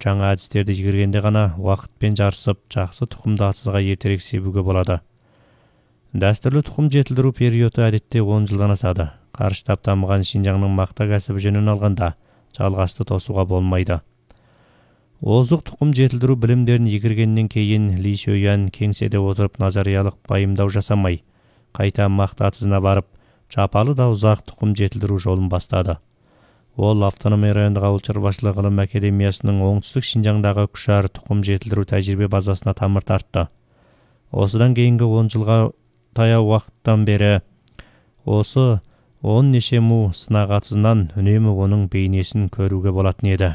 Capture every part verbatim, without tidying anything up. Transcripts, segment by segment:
жаңа әдістерді игергенде ғана уақытпен жарысып, жақсы тұқымды асылға ертерек себуге болады. Дәстүрлі тұқым жетілдіру периоды әдетте он жылдан асады. Қарыштап дамыған Шинжаңның мақта кәсібі жөнін алғанда жалғасты тосуға болмайды. Озық тұқым жетілдіру білімдерін игергеннен кейін Ли Шөйян кеңседе отырып назариялық пайымдау жасамай, қайта мақта атызына барып, жапалы да ұзақ тұқым жетілдіру жолын бастады. Ол автономия райондық ауыл шаруашылығы ғылым академиясының оңтүстік Шинжаңдағы күшар тұқым жетілдіру тәжірибе базасына тамыр тартты. Осыдан кейінгі он жылға таяу уақыттан бері осы он неше му сынақ атызынан үнемі оның бейнесін көруге болатын еді.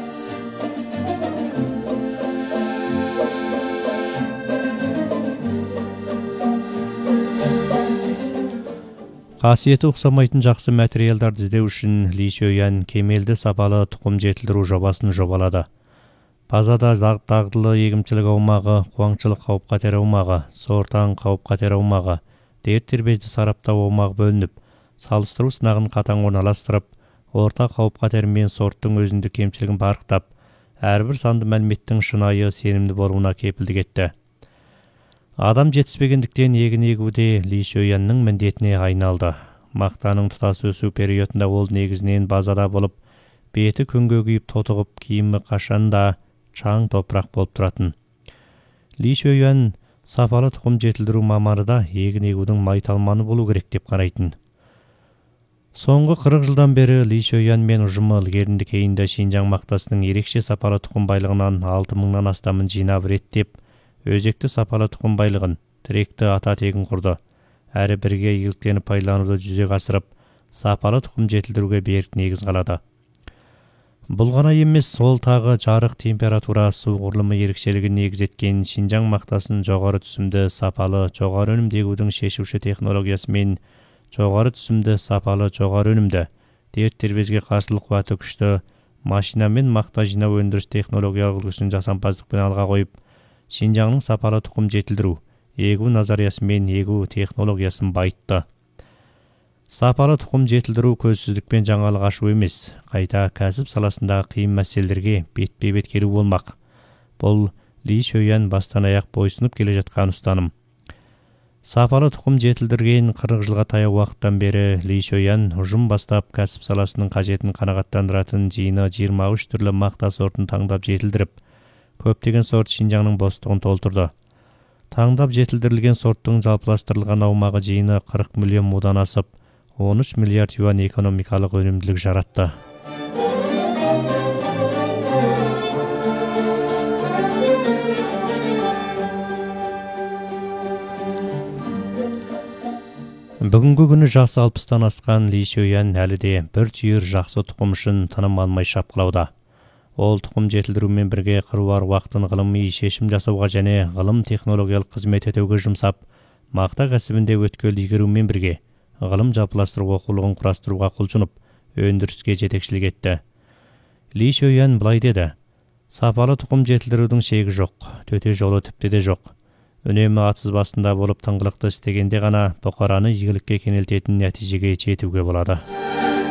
Қасиеті ұқсамайтын жақсы материалдарды іздеу үшін Ли Шөйян кемелді сапалы тұқым жетілдіру жобасын жобалады. Базада дағдылы егімшілік аумағы, қуаңшылық қауіп-қатер аумағы, сортаң қауіп-қатер аумағы, дерт тербезді сараптау аумағы бөлініп, салыстыру сынағын қатаң орналастырып, орта қауіп-қатермен сорттың өзіндік кемшілігін парықтап, әрбір санды мәліметтің шынайы сенімді болуына кепілдік етті. Адам жетіспегендіктен егін егуде Ли Шөйянның міндетіне айналды. Мақтаның тұтас өсу периодында ол негізінен базада болып, беті күнге күйіп тотығып, киімі қашанда чаң топырақ болып тұратын. Ли Шөйян сапалы тұқым жетілдіру маманы да егін егудің майталманы болу керек деп қарайтын. Соңғы қырық жылдан бері Ли Шөйян мен ұжымы ілгерінді кейінді Шинжаң мақтасының ерекше сапалы тұқым байлығынан алты мыңнан астамын жинап реттеп, өзекті сапалы тұқым байлығын, тіректі ата тегін құрды. Әрі бірге игіліктеніп пайдалануды жүзеге асырып, сапалы тұқым жетілдіруге берік негіз қалады. Бұл ғана емес, сол тағы жарық температура, су құрылымы ерекшелігін негіз еткен Шинжаң мақтасын жоғары түсімді, сапалы, жоғары өнімді егудің шешуші технологиясымен жоғары түсімді, сапалы, жоғары өнімді, дерт тербезге қарсылық қуаты күшті, машинамен мақта жинау өндіріс технологиялық үлгісін жасампаздықпен алға қойып, Шинжаңның сапалы тұқым жетілдіру, егу назариясымен егу технологиясын байытты. Сапалы тұқым жетілдіру көзсіздікпен жаңалық ашу емес, қайта кәсіп саласындағы қиын мәселелерге бетпе-бет келу болмақ. Бұл Ли Шөйян бастан аяқ бойсынып келе жатқан ұстаным. Сапалы тұқым жетілдірген қырық жылға таяу уақыттан бері Ли Шөйян ұжым бастап кәсіп саласының қажетін қанағаттандыратын жиыны жиырма үш түрлі мақта сортын таңдап жетілдіріп, көптеген сорт Шинжаңның бостығын толтырды. Таңдап жетілдірілген сорттың жалпыластырылған аумағы жиыны қырық миллион мудан асып, он үш миллиард юан экономикалық өнімділік жаратты. Бүгінгі күні жасы алпыстан асқан Ли Шөйян әлі де бір түйір жақсы тұқым үшін тыным алмай шапқылауда. Ол тұқым жетілдірумен бірге қыруар уақытын ғылыми шешім жасауға және ғылым технологиялық қызмет етуге жұмсап, мақта кәсібінде өткел игерумен бірге ғылым жалпыластыру оқулығын құрастыруға құлшынып, өндіріске жетекшілік етті. Ли Шөйян былай деді: сапалы тұқым жетілдірудің шегі жоқ, төте жолы тіпті де жоқ. Үнемі атыз басында болып тыңғылықты істегенде ғана бұқараны игілікке кенелтетін нәтижеге жетуге болады.